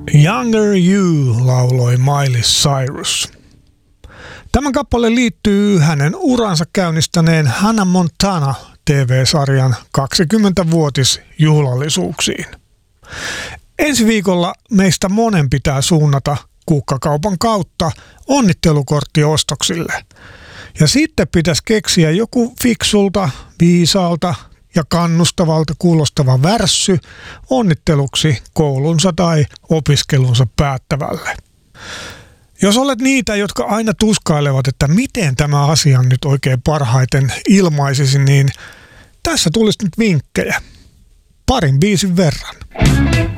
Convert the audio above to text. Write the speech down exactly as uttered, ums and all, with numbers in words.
Younger You lauloi Miley Cyrus. Tämän kappale liittyy hänen uransa käynnistäneen Hannah Montana T V-sarjan kaksikymmentävuotisjuhlallisuuksiin. Ensi viikolla meistä monen pitää suunnata kukkakaupan kautta onnittelukortti ostoksille. Ja sitten pitäisi keksiä joku fiksulta, viisaalta ja kannustavalta kuulostava värssy onnitteluksi koulunsa tai opiskelunsa päättävälle. Jos olet niitä, jotka aina tuskailevat, että miten tämä asia nyt oikein parhaiten ilmaisisi, niin tässä tulisi nyt vinkkejä. Parin biisin verran.